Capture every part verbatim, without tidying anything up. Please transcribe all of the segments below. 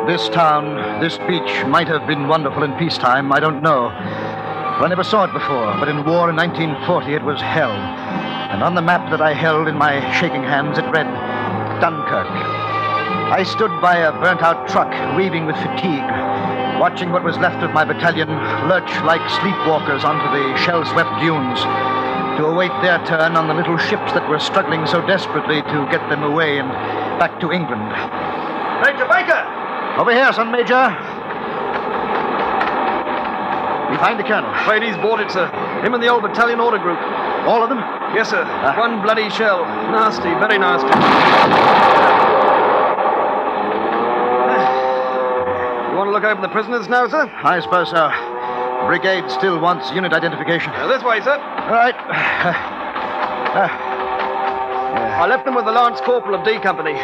This town, this beach might have been wonderful in peacetime, I don't know. I never saw it before, but in war in nineteen forty it was hell. And on the map that I held in my shaking hands, it read Dunkirk. I stood by a burnt-out truck, weaving with fatigue, watching what was left of my battalion lurch like sleepwalkers onto the shell-swept dunes to await their turn on the little ships that were struggling so desperately to get them away and back to England. Major Baker! Over here, son, Major. We find the colonel. Afraid he's boarded, sir. Him and the old battalion order group. All of them? Yes, sir. Uh, One bloody shell. Nasty, very nasty. You want to look over the prisoners now, sir? I suppose so. Brigade still wants unit identification. Uh, this way, sir. All right. Uh, uh, yeah. I left them with the Lance Corporal of D Company.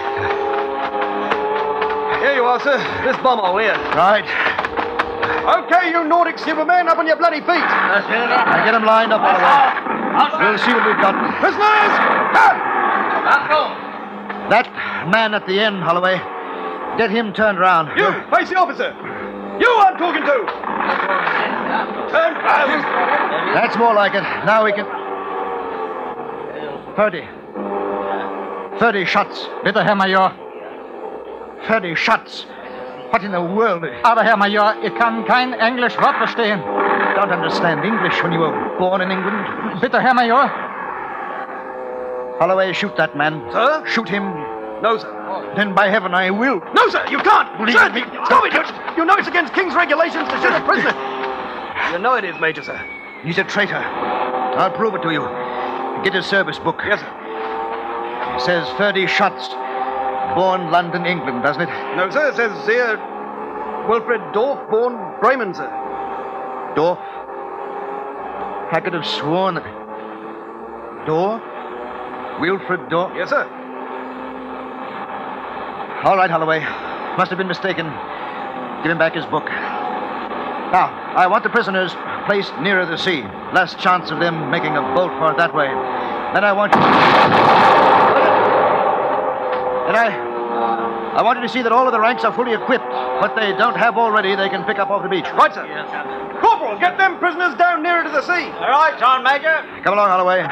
Here you are, sir. This bomb hole here. Right. Okay, you Nordic Superman, up on your bloody feet. Now get them lined up all the way. We'll see what we've got. Prisoners! Come! That man at the end, Holloway. Get him turned around. You, face the officer. You I'm talking to. Turn round. That's more like it. Now we can... Thirty. Thirty shots. Bitte, Herr Major. Thirty shots. What in the world? Aber, Herr Major, ich kann kein Englisch Wort verstehen. You don't understand English when you were born in England. Bitte, Herr Major. Holloway, shoot that man. Sir? Shoot him. No, sir. Then by heaven I will. No, sir, you can't. Leave sir, me. Stop it. You, you know it's against King's regulations to shoot a prisoner. You know it is, Major, sir. He's a traitor. I'll prove it to you. Get his service book. Yes, sir. It says thirty shots. Born London, England, doesn't it? No, sir. It says here, Wilfred Dorf, born Bremen, sir. Dorf? I could have sworn that... Dorf? Wilfred Dorf? Yes, sir. All right, Holloway. Must have been mistaken. Give him back his book. Now, I want the prisoners placed nearer the sea. Less chance of them making a bolt for it that way. Then I want you... Then I... I want you to see that all of the ranks are fully equipped. What they don't have already, they can pick up off the beach. Right, sir. Yes, sir. Corporal, get them prisoners down nearer to the sea. All right, John Major. Come along, Holloway.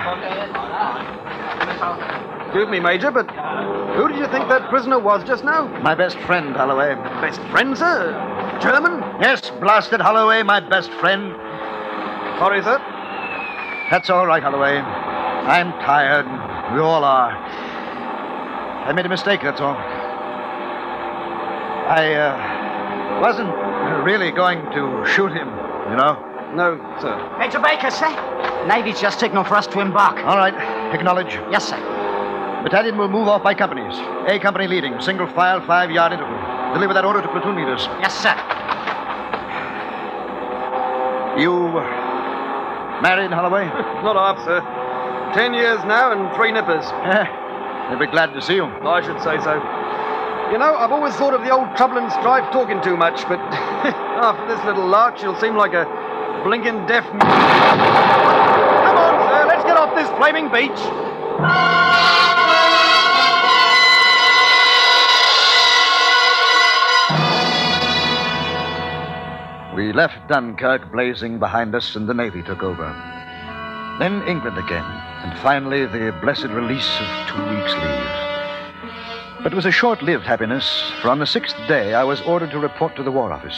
Excuse me, Major, but who did you think that prisoner was just now? My best friend, Holloway. Best friend, sir? German? Yes, blasted Holloway, my best friend. Sorry, sir. That's all right, Holloway. I'm tired. We all are. I made a mistake, that's all. I uh, wasn't really going to shoot him, you know. No, sir. Major Baker, sir. Navy's just signaled for us to embark. All right. Acknowledge. Yes, sir. Battalion will move off by companies. A company leading. Single file, five-yard interval. Deliver that order to platoon leaders. Yes, sir. You married, Holloway? Not half, sir. Ten years now and three nippers. They'll be glad to see you. I should say so. You know, I've always thought of the old trouble and strife talking too much, but after this little lark, she'll seem like a blinking deaf... M- Come on, sir, let's get off this flaming beach. We left Dunkirk blazing behind us, and the Navy took over. Then England again, and finally the blessed release of two weeks' leave. But it was a short-lived happiness, for on the sixth day I was ordered to report to the War Office.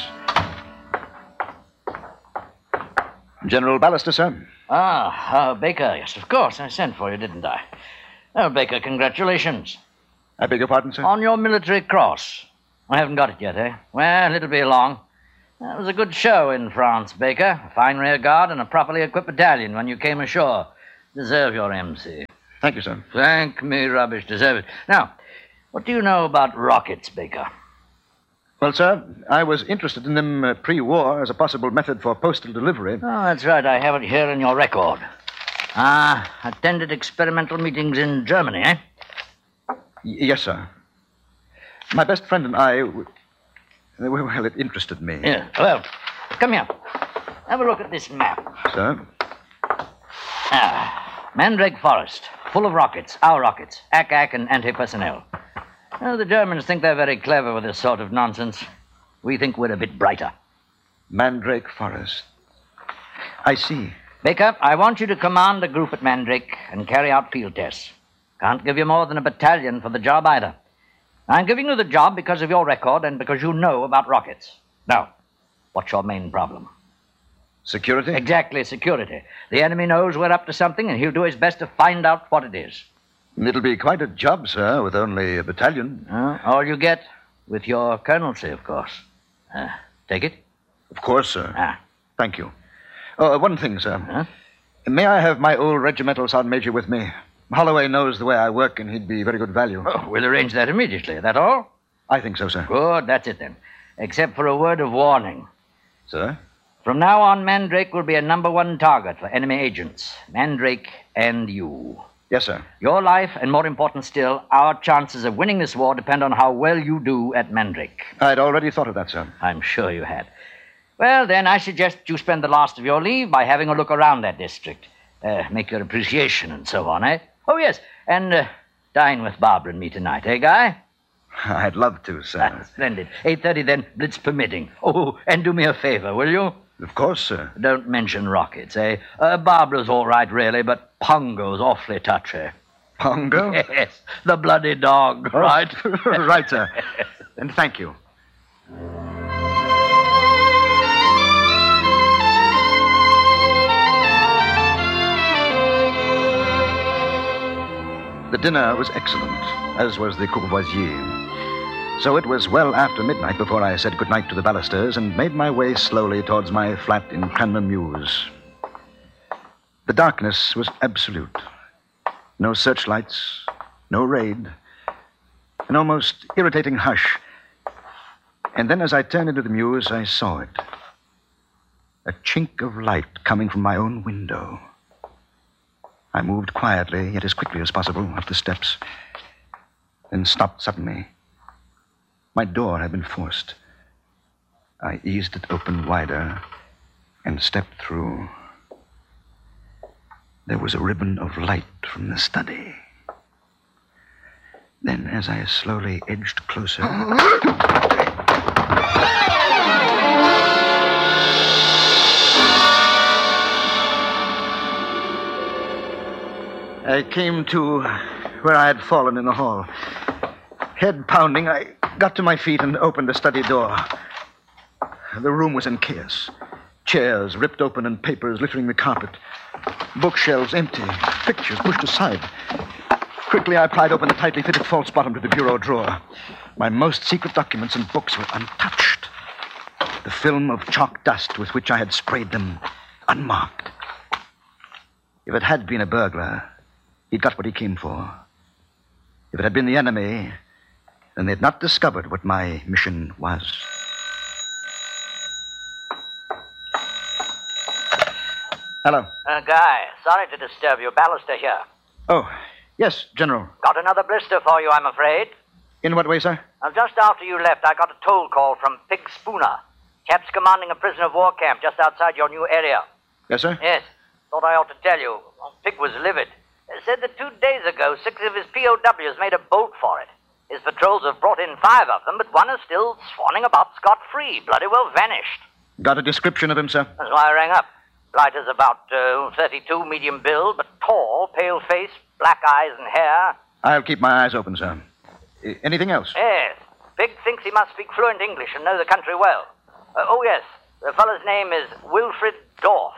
General Ballister, sir. Ah, uh, Baker, yes, of course. I sent for you, didn't I? Oh, Baker, congratulations. I beg your pardon, sir? On your military cross. I haven't got it yet, eh? Well, it'll be along. That was a good show in France, Baker. A fine rear guard and a properly equipped battalion when you came ashore. Deserve your M C. Thank you, sir. Thank me, rubbish. Deserve it. Now, what do you know about rockets, Baker? Well, sir, I was interested in them uh, pre-war as a possible method for postal delivery. Oh, that's right. I have it here in your record. Ah, attended experimental meetings in Germany, eh? Y- yes, sir. My best friend and I... W- well, it interested me. Yeah, well, come here. Have a look at this map. Sir? Ah, Mandrake Forest, full of rockets, our rockets, A C A C and anti-personnel. Well, the Germans think they're very clever with this sort of nonsense. We think we're a bit brighter. Mandrake Forest. I see. Baker, I want you to command a group at Mandrake and carry out field tests. Can't give you more than a battalion for the job either. I'm giving you the job because of your record and because you know about rockets. Now, what's your main problem? Security? Exactly, security. The enemy knows we're up to something, and he'll do his best to find out what it is. It'll be quite a job, sir, with only a battalion. Uh, all you get with your colonelcy, of course. Uh, take it? Of course, sir. Ah. Thank you. Oh, uh, one thing, sir. Huh? May I have my old regimental sergeant major with me? Holloway knows the way I work, and he'd be very good value. Oh, we'll arrange that immediately. That all? I think so, sir. Good, that's it then. Except for a word of warning. Sir? From now on, Mandrake will be a number one target for enemy agents. Mandrake and you. Yes, sir. Your life, and more important still, our chances of winning this war depend on how well you do at Mandrake. I'd already thought of that, sir. I'm sure you had. Well, then, I suggest you spend the last of your leave by having a look around that district. Uh, make your appreciation and so on, eh? Oh, yes, and uh, dine with Barbara and me tonight, eh, Guy? I'd love to, sir. That's splendid. eight thirty then, blitz permitting. Oh, and do me a favor, will you? Of course, sir. Don't mention rockets, eh? Uh, Barbara's all right, really, but Pongo's awfully touchy. Pongo? Yes, the bloody dog, Oh, right? right, sir. And thank you. The dinner was excellent, as was the courvoisier. So it was well after midnight before I said goodnight to the Ballisters and made my way slowly towards my flat in Cranmer Mews. The darkness was absolute. No searchlights, no raid, an almost irritating hush. And then as I turned into the mews, I saw it. A chink of light coming from my own window. I moved quietly, yet as quickly as possible, up the steps, then stopped suddenly. My door had been forced. I eased it open wider and stepped through. There was a ribbon of light from the study. Then, as I slowly edged closer... I came to where I had fallen in the hall. Head pounding, I got to my feet and opened the study door. The room was in chaos. Chairs ripped open and papers littering the carpet. Bookshelves empty, pictures pushed aside. Quickly, I pried open the tightly fitted false bottom to the bureau drawer. My most secret documents and books were untouched. The film of chalk dust with which I had sprayed them, unmarked. If it had been a burglar, he'd got what he came for. If it had been the enemy, then they'd not discovered what my mission was. Hello. Uh, Guy, sorry to disturb you. Ballister here. Oh, yes, General. Got another blister for you, I'm afraid. In what way, sir? Now, just after you left, I got a toll call from Pig Spooner. Chap's commanding a prisoner of war camp just outside your new area. Yes, sir? Yes. Thought I ought to tell you. Well, Pig was livid. He said that two days ago, six of his P O Ws made a bolt for it. His patrols have brought in five of them, but one is still swanning about scot-free, bloody well vanished. Got a description of him, sir? That's why I rang up. Blighter's about uh, thirty-two, medium build, but tall, pale face, black eyes and hair. I'll keep my eyes open, sir. Uh, anything else? Yes. Pig thinks he must speak fluent English and know the country well. Uh, oh, yes. The fellow's name is Wilfred Dorf.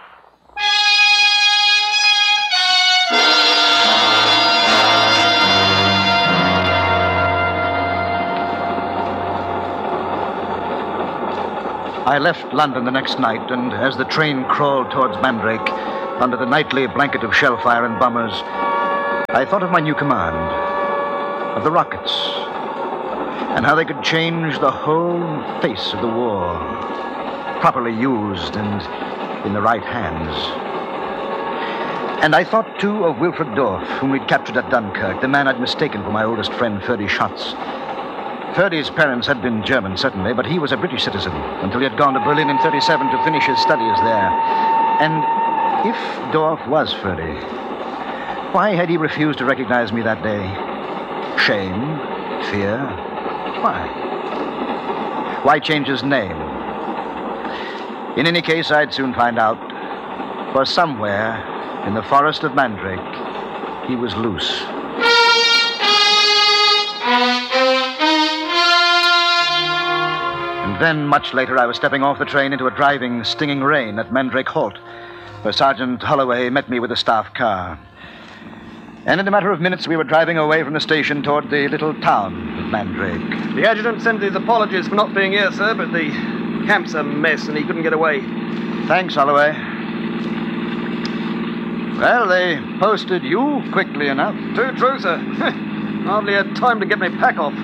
I left London the next night, and as the train crawled towards Mandrake, under the nightly blanket of shellfire and bombers, I thought of my new command, of the rockets, and how they could change the whole face of the war, properly used and in the right hands. And I thought, too, of Wilfred Dorf, whom we'd captured at Dunkirk, the man I'd mistaken for my oldest friend, Ferdy Schatz. Ferdy's parents had been German, certainly, but he was a British citizen until he had gone to Berlin in thirty-seven to finish his studies there. And if Dorf was Ferdy, why had he refused to recognize me that day? Shame? Fear? Why? Why change his name? In any case, I'd soon find out. For somewhere in the forest of Mandrake, he was loose. And then, much later, I was stepping off the train into a driving, stinging rain at Mandrake Halt, where Sergeant Holloway met me with a staff car. And in a matter of minutes, we were driving away from the station toward the little town of Mandrake. The adjutant sent his apologies for not being here, sir, but the camp's a mess and he couldn't get away. Thanks, Holloway. Well, they posted you quickly enough. Too true, sir. Hardly had time to get my pack off.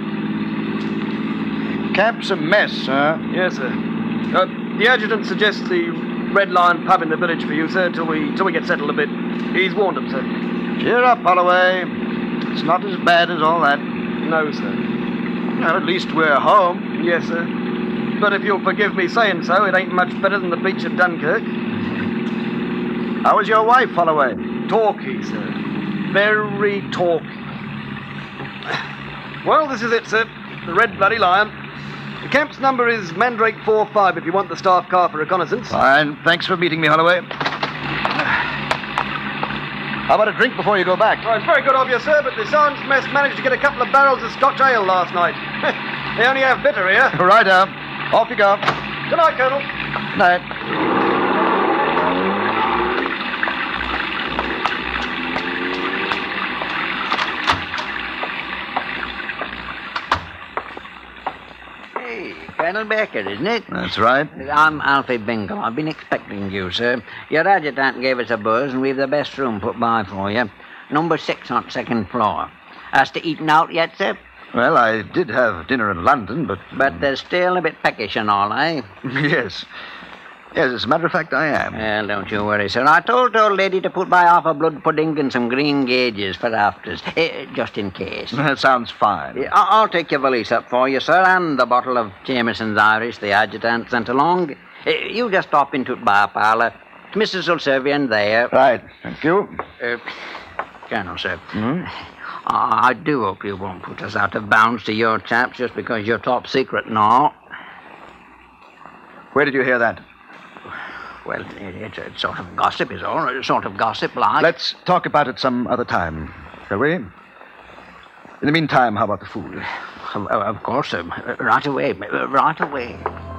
Camp's a mess, huh? Yes, sir. Uh, the adjutant suggests the Red Lion pub in the village for you, sir, till we till we get settled a bit. He's warned them, sir. Cheer up, Holloway. It's not as bad as all that. No, sir. Well, at least we're home. Yes, sir. But if you'll forgive me saying so, it ain't much better than the beach at Dunkirk. How is your wife, Holloway? Talky, sir. Very talky. Well, this is it, sir. The Red Bloody Lion. The camp's number is Mandrake four five if you want the staff car for reconnaissance. Fine. Thanks for meeting me, Holloway. How about a drink before you go back? Oh, it's very good of you, sir, but the sergeant's mess managed to get a couple of barrels of Scotch ale last night. They only have bitter here. Right up. Off you go. Good night, Colonel. Good night. Colonel Baker, isn't it? That's right. I'm Alfie Bingle. I've been expecting you, sir. Your adjutant gave us a buzz, and we've the best room put by for you. Number six on second floor. Has to eaten out yet, sir? Well, I did have dinner in London, but... But they're still a bit peckish and all, eh? Yes. Yes, as a matter of fact, I am. Well, don't you worry, sir. I told the old lady to put by half a blood pudding and some green gauges for afters, eh, just in case. That sounds fine. I- I'll take your valise up for you, sir, and the bottle of Jameson's Irish the adjutant sent along. Eh, you just stop into the bar parlour. Missus will serve you in there. Right. Thank you. Uh, Colonel, sir. Hmm? I do hope you won't put us out of bounds to your chaps just because you're top secret and all. Where did you hear that? Well, it, it's a sort of gossip is all. A sort of gossip, like. Let's talk about it some other time, shall we? In the meantime, how about the food? Of, of course, sir. Right away. Right away.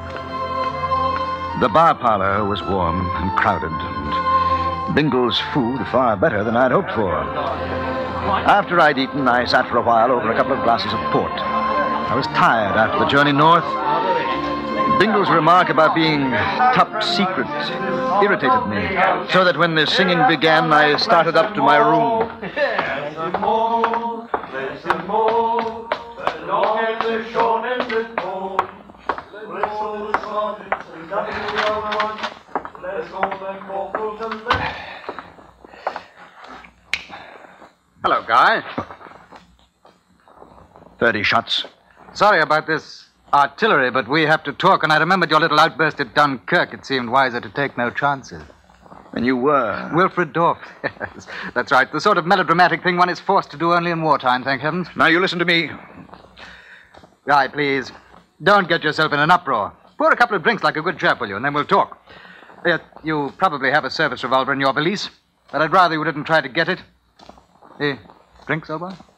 The bar parlour was warm and crowded, and Bingle's food far better than I'd hoped for. After I'd eaten, I sat for a while over a couple of glasses of port. I was tired after the journey north. Bingle's remark about being top secret irritated me, so that when the singing began, I started up to my room. Hello, Guy. Thirty shots. Sorry about this artillery, but we have to talk, and I remembered your little outburst at Dunkirk. It seemed wiser to take no chances. And you were? Wilfred Dorf. Yes, that's right. The sort of melodramatic thing one is forced to do only in wartime, thank heavens. Now you listen to me. Guy, please, don't get yourself in an uproar. Pour a couple of drinks like a good chap, will you, and then we'll talk. Uh, you probably have a service revolver in your valise, but I'd rather you didn't try to get it. Eh, drinks, old boy?